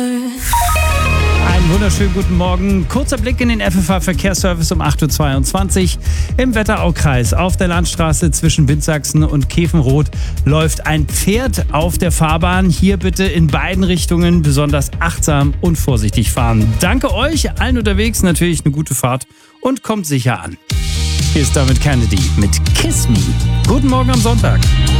Einen wunderschönen guten Morgen. Kurzer Blick in den FFH-Verkehrsservice um 8.22 Uhr. Im Wetteraukreis auf der Landstraße zwischen Windsachsen und Kefenroth läuft ein Pferd auf der Fahrbahn. Hier bitte in beiden Richtungen besonders achtsam und vorsichtig fahren. Danke euch, allen unterwegs natürlich eine gute Fahrt und kommt sicher an. Hier ist damit Kennedy mit Kiss Me. Guten Morgen am Sonntag.